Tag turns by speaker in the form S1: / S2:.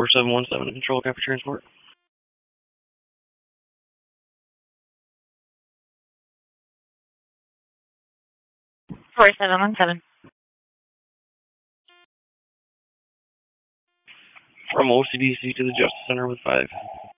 S1: 4717 control copy transport.
S2: 4717.
S1: From OCDC to the Justice Center with 5.